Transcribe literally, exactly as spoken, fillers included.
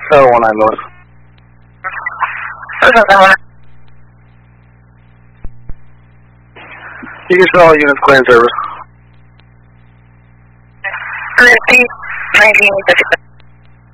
seven one nine North. You can show all units clear in service. nineteen fifty.